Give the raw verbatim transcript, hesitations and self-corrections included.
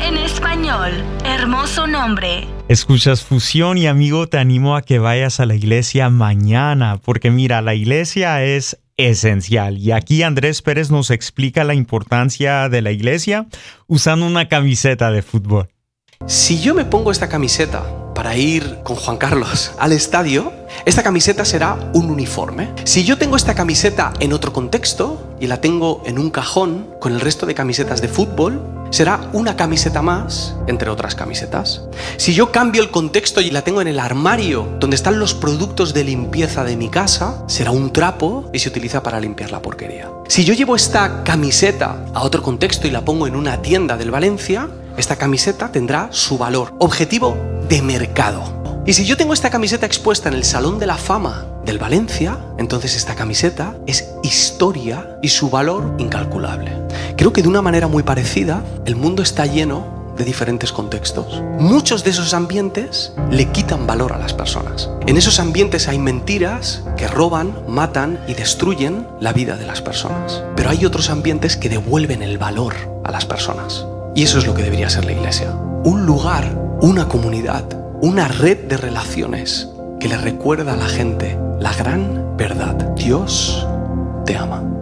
en español. Hermoso nombre. Escuchas Fusión y amigo, te animo a que vayas a la iglesia mañana, porque mira, la iglesia es esencial. Y aquí Andrés Pérez nos explica la importancia de la iglesia usando una camiseta de fútbol. Si yo me pongo esta camiseta para ir con Juan Carlos al estadio, esta camiseta será un uniforme. Si yo tengo esta camiseta en otro contexto y la tengo en un cajón con el resto de camisetas de fútbol, será una camiseta más entre otras camisetas. Si yo cambio el contexto y la tengo en el armario donde están los productos de limpieza de mi casa, será un trapo y se utiliza para limpiar la porquería. Si yo llevo esta camiseta a otro contexto y la pongo en una tienda del Valencia, esta camiseta tendrá su valor, objetivo de mercado. Y si yo tengo esta camiseta expuesta en el Salón de la Fama del Valencia, entonces esta camiseta es historia y su valor incalculable. Creo que de una manera muy parecida, el mundo está lleno de diferentes contextos. Muchos de esos ambientes le quitan valor a las personas. En esos ambientes hay mentiras que roban, matan y destruyen la vida de las personas. Pero hay otros ambientes que devuelven el valor a las personas. Y eso es lo que debería ser la iglesia. Un lugar, una comunidad, una red de relaciones que le recuerda a la gente la gran verdad. Dios te ama.